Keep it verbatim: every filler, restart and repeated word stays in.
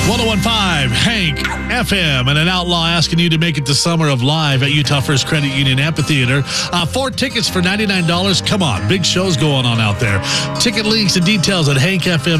ten fifteen Hank F M, and an outlaw asking you to make it the summer of live at Utah First Credit Union Amphitheater. Uh, four tickets for ninety-nine dollars. Come on, big shows going on out there. Ticket links and details at hank f m